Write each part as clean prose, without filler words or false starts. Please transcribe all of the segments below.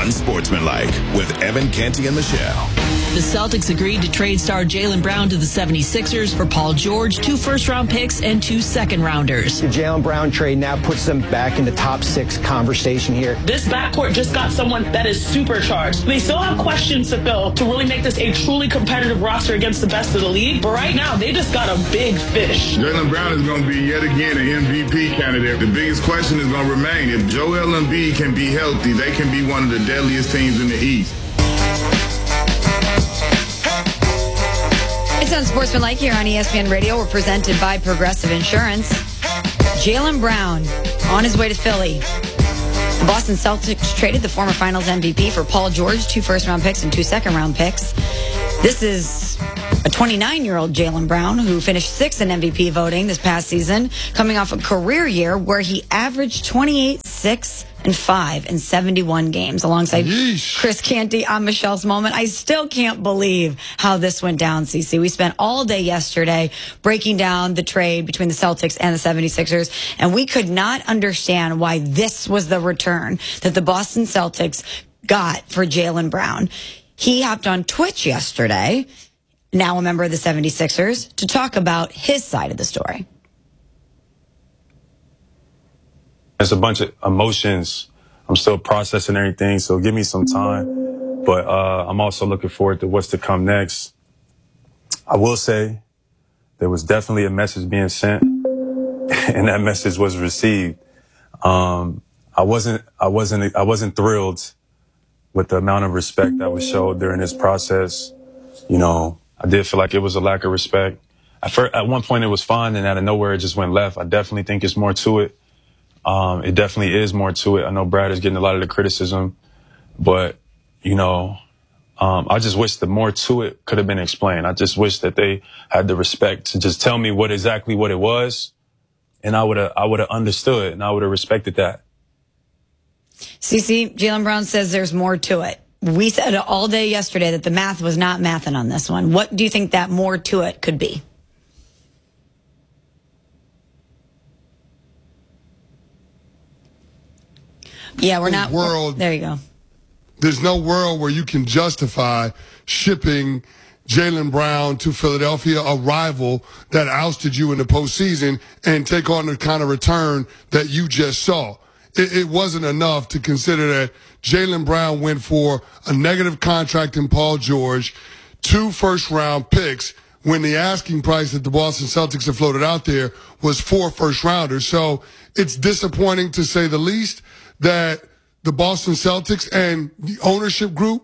Unsportsmanlike with Evan Canty and Michelle. The Celtics agreed to trade star Jaylen Brown to the 76ers for Paul George, 2 first-round picks, and 2 second-rounders. The Jaylen Brown trade now puts them back in the top 6 conversation here. This backcourt just got someone that is supercharged. They still have questions to fill to really make this a truly competitive roster against the best of the league. But right now, they just got a big fish. Jaylen Brown is going to be yet again an MVP candidate. The biggest question is going to remain, if Joel Embiid can be healthy, they can be one of the deadliest teams in the East. It's Unsportsmanlike here on ESPN Radio. We're presented by Progressive Insurance. Jaylen Brown on his way to Philly. The Boston Celtics traded the former Finals MVP for Paul George, 2 first-round picks and 2 second-round picks. This is a 29-year-old Jaylen Brown who finished 6th in MVP voting this past season, coming off a career year where he averaged 28, 6, and 5 in 71 games alongside Chris Canty on Michelle's Moment. I still can't believe how this went down, CC. We spent all day yesterday breaking down the trade between the Celtics and the 76ers, and we could not understand why this was the return that the Boston Celtics got for Jaylen Brown. He hopped on Twitch yesterday, now a member of the 76ers, to talk about his side of the story. It's a bunch of emotions. I'm still processing everything, so give me some time. But I'm also looking forward to what's to come next. I will say there was definitely a message being sent, and that message was received. I wasn't thrilled with the amount of respect that was showed during this process. You know, I did feel like it was a lack of respect. At one point it was fine, and out of nowhere it just went left. I definitely think it's more to it. It definitely is more to it. I know Brad is getting a lot of the criticism, but, you know, I just wish that more to it could have been explained. I just wish that they had the respect to just tell me exactly what it was, and I would have understood, and I would have respected that. CC, Jaylen Brown says there's more to it. We said all day yesterday that the math was not mathing on this one. What do you think that more to it could be? Yeah, we're not. There you go. There's no world where you can justify shipping Jaylen Brown to Philadelphia, a rival that ousted you in the postseason, and take on the kind of return that you just saw. It wasn't enough to consider that Jaylen Brown went for a negative contract in Paul George, 2 first-round picks, when the asking price that the Boston Celtics have floated out there was 4 first-rounders. So it's disappointing, to say the least, that the Boston Celtics and the ownership group.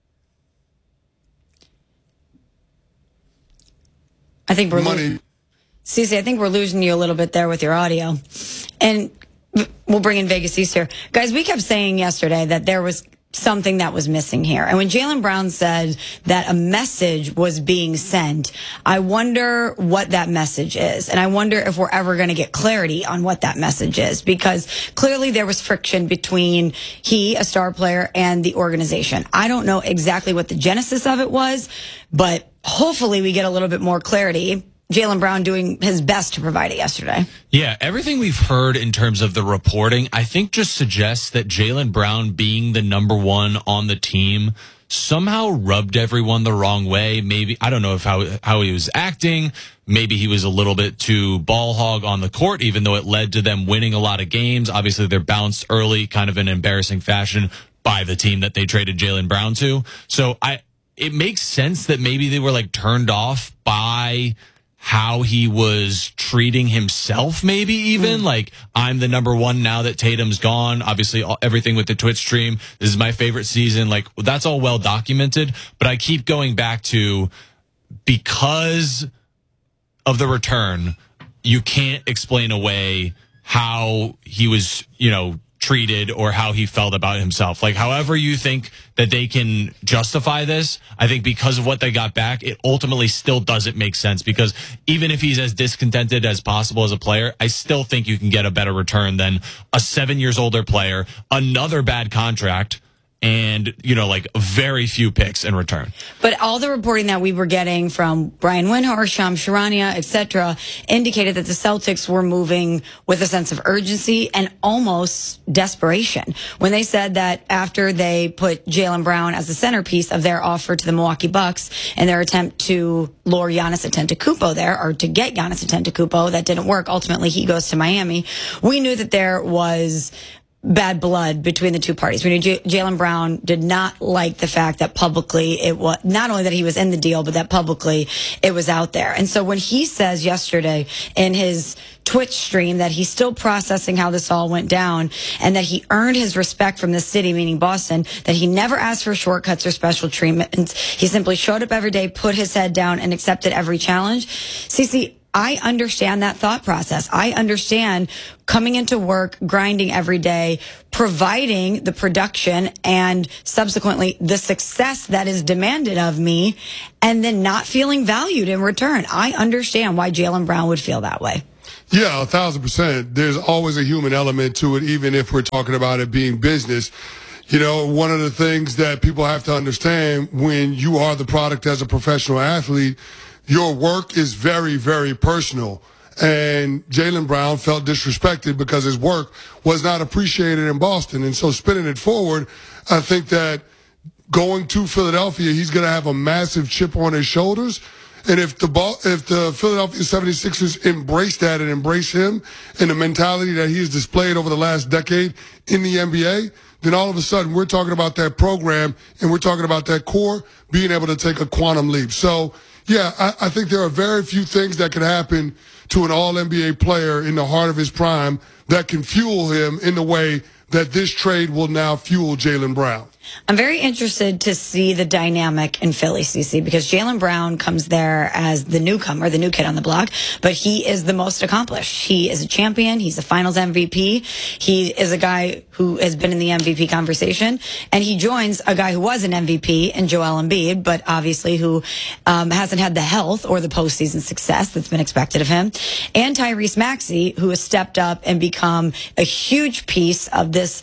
I think we're Cece, I think we're losing you a little bit there with your audio. And we'll bring in Vegas East here. Guys, we kept saying yesterday that there was something that was missing here. And when Jaylen Brown said that a message was being sent, I wonder what that message is. And I wonder if we're ever going to get clarity on what that message is, because clearly there was friction between he, a star player, and the organization. I don't know exactly what the genesis of it was, but hopefully we get a little bit more clarity. Jaylen Brown doing his best to provide it yesterday. Yeah, everything we've heard in terms of the reporting, I think just suggests that Jaylen Brown being the number 1 on the team somehow rubbed everyone the wrong way. Maybe, I don't know if how he was acting. Maybe he was a little bit too ball hog on the court, even though it led to them winning a lot of games. Obviously, they're bounced early, kind of in embarrassing fashion, by the team that they traded Jaylen Brown to. So it makes sense that maybe they were like turned off by how he was treating himself, maybe even like, I'm the number 1 now that Tatum's gone. Obviously everything with the Twitch stream. This is my favorite season. Like, that's all well documented, but I keep going back to, because of the return, you can't explain away how he was, treated or how he felt about himself. Like, however you think that they can justify this, I think because of what they got back, it ultimately still doesn't make sense, because even if he's as discontented as possible as a player, I still think you can get a better return than a 7 years older player, another bad contract, and, like very few picks in return. But all the reporting that we were getting from Brian Windhorst, Shams Charania, etc., indicated that the Celtics were moving with a sense of urgency and almost desperation when they said that after they put Jaylen Brown as the centerpiece of their offer to the Milwaukee Bucks and their attempt to lure Giannis Antetokounmpo there, or to get Giannis Antetokounmpo, that didn't work. Ultimately, he goes to Miami. We knew that there was bad blood between the two parties. We knew Jaylen Brown did not like the fact that publicly it was not only that he was in the deal, but that publicly it was out there. And so when he says yesterday in his Twitch stream that he's still processing how this all went down and that he earned his respect from the city, meaning Boston, that he never asked for shortcuts or special treatments. He simply showed up every day, put his head down, and accepted every challenge. CC, I understand that thought process. I understand coming into work, grinding every day, providing the production and subsequently the success that is demanded of me, and then not feeling valued in return. I understand why Jaylen Brown would feel that way. Yeah, 1,000%. There's always a human element to it, even if we're talking about it being business. One of the things that people have to understand when you are the product as a professional athlete, your work is very, very personal. And Jaylen Brown felt disrespected because his work was not appreciated in Boston. And so spinning it forward, I think that going to Philadelphia, he's going to have a massive chip on his shoulders. And if the Philadelphia 76ers embrace that and embrace him and the mentality that he has displayed over the last decade in the NBA, then all of a sudden we're talking about that program and we're talking about that core being able to take a quantum leap. So, yeah, I think there are very few things that can happen to an all-NBA player in the heart of his prime that can fuel him in the way that this trade will now fuel Jaylen Brown. I'm very interested to see the dynamic in Philly, CC, because Jaylen Brown comes there as the newcomer, the new kid on the block, but he is the most accomplished. He is a champion. He's a finals MVP. He is a guy who has been in the MVP conversation, and he joins a guy who was an MVP in Joel Embiid, but obviously who hasn't had the health or the postseason success that's been expected of him, and Tyrese Maxey, who has stepped up and become a huge piece of this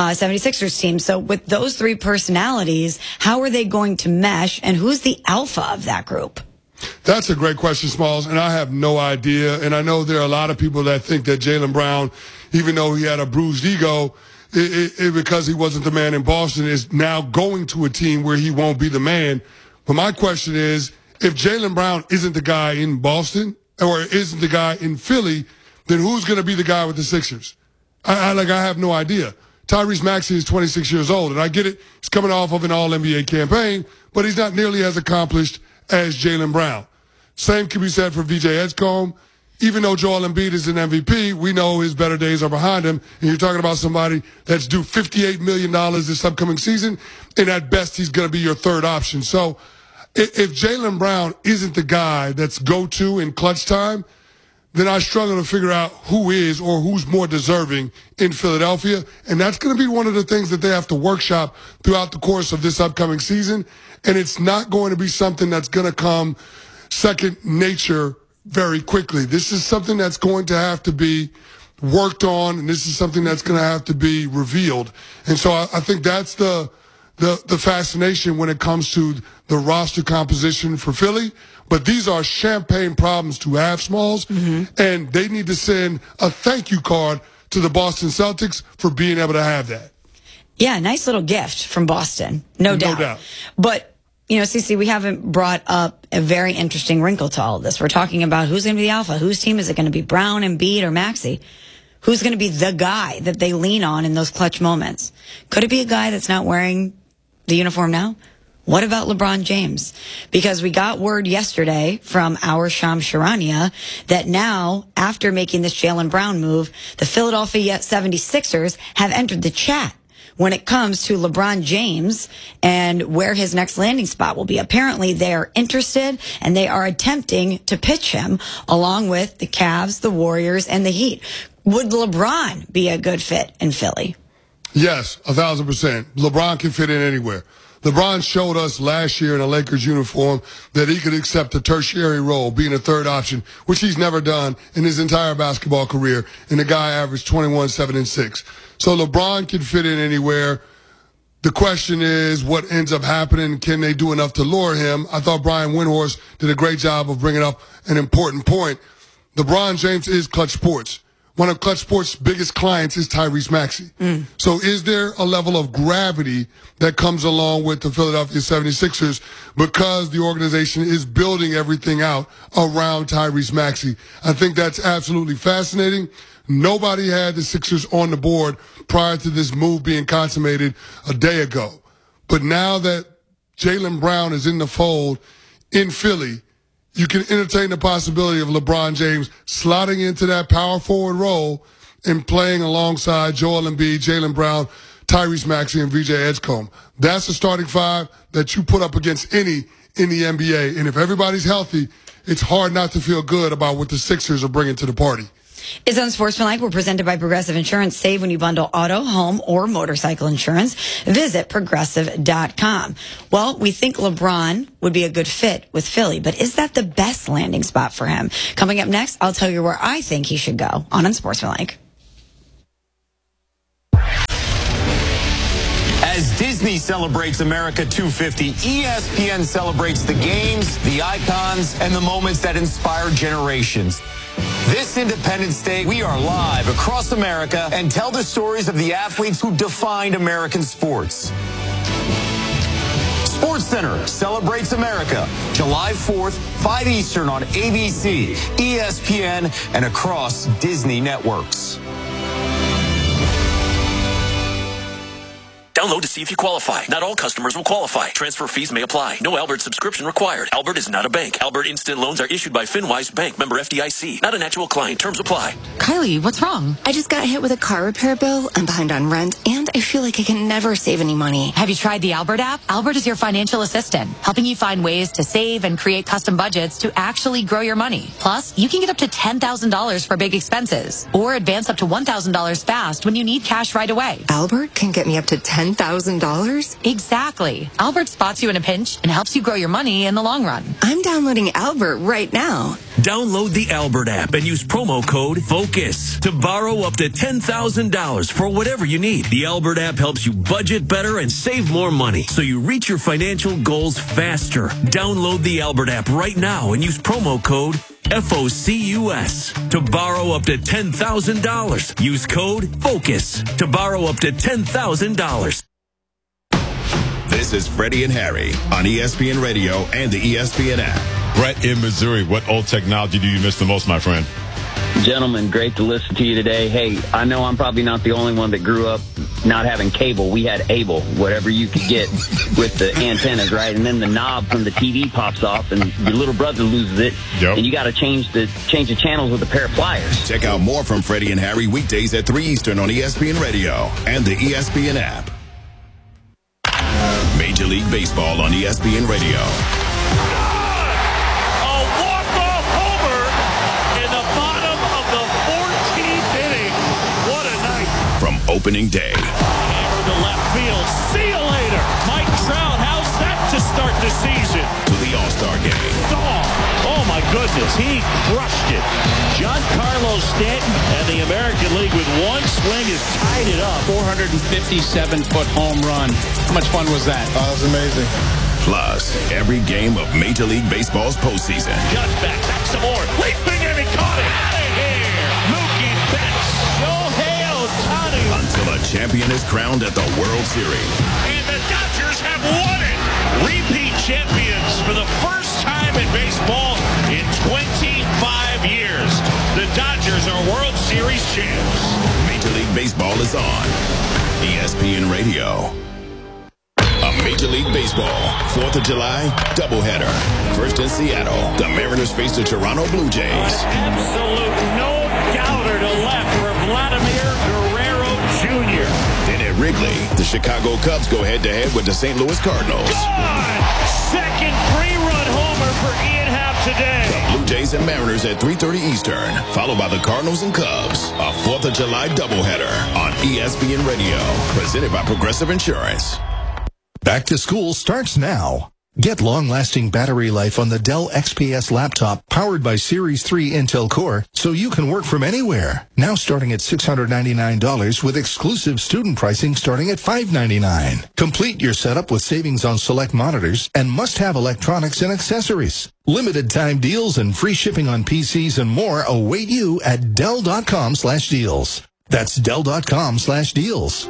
76ers team. So with those three personalities, how are they going to mesh, and who's the alpha of that group? That's a great question, Smalls, and I have no idea. And I know there are a lot of people that think that Jaylen Brown, even though he had a bruised ego, because he wasn't the man in Boston, is now going to a team where he won't be the man. But my question is, if Jaylen Brown isn't the guy in Boston or isn't the guy in Philly, then who's going to be the guy with the Sixers? I have no idea. Tyrese Maxey is 26 years old, and I get it. He's coming off of an All-NBA campaign, but he's not nearly as accomplished as Jaylen Brown. Same can be said for VJ Edgecombe. Even though Joel Embiid is an MVP, we know his better days are behind him, and you're talking about somebody that's due $58 million this upcoming season, and at best he's going to be your third option. So if Jaylen Brown isn't the guy that's go-to in clutch time, then I struggle to figure out who is or who's more deserving in Philadelphia. And that's going to be one of the things that they have to workshop throughout the course of this upcoming season. And it's not going to be something that's going to come second nature very quickly. This is something that's going to have to be worked on, and this is something that's going to have to be revealed. And so I think that's the fascination when it comes to the roster composition for Philly. But these are champagne problems to have, Smalls, and they need to send a thank you card to the Boston Celtics for being able to have that. Yeah, nice little gift from Boston, no doubt. But, CC, we haven't brought up a very interesting wrinkle to all of this. We're talking about who's going to be the alpha, whose team is it going to be, Brown, Embiid, or Maxey? Who's going to be the guy that they lean on in those clutch moments? Could it be a guy that's not wearing the uniform now? What about LeBron James? Because we got word yesterday from our Shams Charania that now, after making this Jaylen Brown move, the Philadelphia 76ers have entered the chat when it comes to LeBron James and where his next landing spot will be. Apparently, they are interested and they are attempting to pitch him along with the Cavs, the Warriors, and the Heat. Would LeBron be a good fit in Philly? Yes, 1,000%. LeBron can fit in anywhere. LeBron showed us last year in a Lakers uniform that he could accept a tertiary role, being a third option, which he's never done in his entire basketball career. And the guy averaged 21, 7, and 6. So LeBron can fit in anywhere. The question is what ends up happening. Can they do enough to lure him? I thought Brian Windhorst did a great job of bringing up an important point. LeBron James is Clutch Sports. One of Clutch Sports' biggest clients is Tyrese Maxey. So is there a level of gravity that comes along with the Philadelphia 76ers because the organization is building everything out around Tyrese Maxey? I think that's absolutely fascinating. Nobody had the Sixers on the board prior to this move being consummated a day ago. But now that Jaylen Brown is in the fold in Philly, you can entertain the possibility of LeBron James slotting into that power forward role and playing alongside Joel Embiid, Jaylen Brown, Tyrese Maxey, and VJ Edgecombe. That's the starting five that you put up against any in the NBA. And if everybody's healthy, it's hard not to feel good about what the Sixers are bringing to the party. It's Unsportsmanlike. We're presented by Progressive Insurance. Save when you bundle auto, home, or motorcycle insurance. Visit Progressive.com. Well, we think LeBron would be a good fit with Philly, but is that the best landing spot for him? Coming up next, I'll tell you where I think he should go on Unsportsmanlike. As Disney celebrates America 250, ESPN celebrates the games, the icons, and the moments that inspire generations. This Independence Day, we are live across America and tell the stories of the athletes who defined American sports. SportsCenter celebrates America, July 4th, 5 Eastern on ABC, ESPN, and across Disney networks. Download to see if you qualify. Not all customers will qualify. Transfer fees may apply. No Albert subscription required. Albert is not a bank. Albert Instant Loans are issued by FinWise Bank, member FDIC. Not an actual client. Terms apply. Kylie, what's wrong? I just got hit with a car repair bill. I'm behind on rent, and I feel like I can never save any money. Have you tried the Albert app? Albert is your financial assistant, helping you find ways to save and create custom budgets to actually grow your money. Plus, you can get up to $10,000 for big expenses, or advance up to $1,000 fast when you need cash right away. Albert can get me up to $10,000? Exactly. Albert spots you in a pinch and helps you grow your money in the long run. I'm downloading Albert right now. Download the Albert app and use promo code FOCUS to borrow up to $10,000 for whatever you need. The Albert app helps you budget better and save more money so you reach your financial goals faster. Download the Albert app right now and use promo code FOCUS to borrow up to $10,000. Use code FOCUS to borrow up to $10,000. This is Freddie and Harry on ESPN Radio and the ESPN app. Brett in Missouri, what old technology do you miss the most, my friend? Gentlemen, great to listen to you today. Hey, I know I'm probably not the only one that grew up not having cable. We had Able, whatever you could get with the antennas, right? And then the knob from the TV pops off, and your little brother loses it, and you got to change the channels with a pair of pliers. Check out more from Freddie and Harry weekdays at 3 Eastern on ESPN Radio and the ESPN app. Major League Baseball on ESPN Radio. From opening day. Hammer to left field. See you later. Mike Trout, how's that to start the season? To the All-Star game. Oh my goodness, he crushed it. Giancarlo Stanton and the American League with one swing has tied it up. 457-foot home run. How much fun was that? Oh, it was amazing. Plus, every game of Major League Baseball's postseason. Judge back some more. Leaping and he caught it. Out of here. Mookie Betts. Shohei Ohtani. Until a champion is crowned at the World Series. And the Dodgers have won it. Repeat champions for the first time in baseball in 25 years. The Dodgers are World Series champs. Major League Baseball is on ESPN Radio. A Major League Baseball 4th of July doubleheader. First in Seattle, the Mariners face the Toronto Blue Jays. Absolute no doubter to left for Vladimir Guerrero Jr. Then at Wrigley, the Chicago Cubs go head-to-head with the St. Louis Cardinals. Gone! Second three-run homer for Ian Happ today. The Blue Jays and Mariners at 3:30 Eastern, followed by the Cardinals and Cubs. A 4th of July doubleheader on ESPN Radio, presented by Progressive Insurance. Back to school starts now. Get long-lasting battery life on the Dell XPS laptop powered by Series 3 Intel Core so you can work from anywhere. Now starting at $699 with exclusive student pricing starting at $599. Complete your setup with savings on select monitors and must-have electronics and accessories. Limited time deals and free shipping on PCs and more await you at Dell.com/deals. That's Dell.com/deals.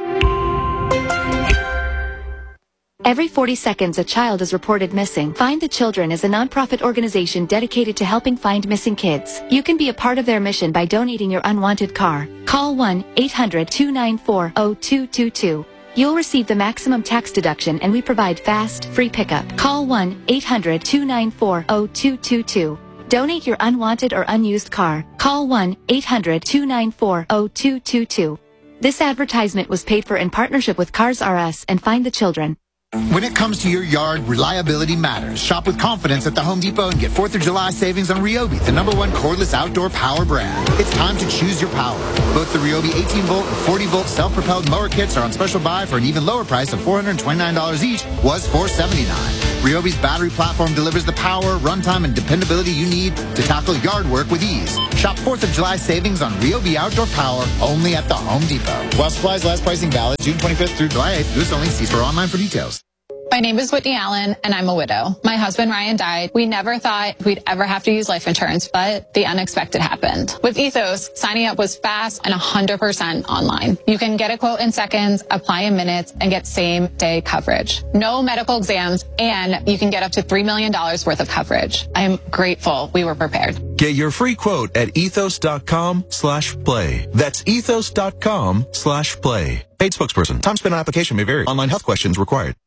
Every 40 seconds, a child is reported missing. Find the Children is a nonprofit organization dedicated to helping find missing kids. You can be a part of their mission by donating your unwanted car. Call 1-800-294-0222. You'll receive the maximum tax deduction, and we provide fast, free pickup. Call 1-800-294-0222. Donate your unwanted or unused car. Call 1-800-294-0222. This advertisement was paid for in partnership with Cars R Us and Find the Children. When it comes to your yard, reliability matters. Shop with confidence at the Home Depot and get 4th of July savings on Ryobi, the #1 cordless outdoor power brand. It's time to choose your power. Both the Ryobi 18-volt and 40-volt self-propelled mower kits are on special buy for an even lower price of $429 each, was $479. Ryobi's battery platform delivers the power, runtime, and dependability you need to tackle yard work with ease. Shop 4th of July savings on Ryobi outdoor power only at the Home Depot. While supplies last, pricing valid June 25th through July 8th. This only. See store online for details. My name is Whitney Allen, and I'm a widow. My husband, Ryan, died. We never thought we'd ever have to use life insurance, but the unexpected happened. With Ethos, signing up was fast and 100% online. You can get a quote in seconds, apply in minutes, and get same-day coverage. No medical exams, and you can get up to $3 million worth of coverage. I am grateful we were prepared. Get your free quote at ethos.com/play. That's ethos.com/play. Paid spokesperson. Time spent on application may vary. Online health questions required.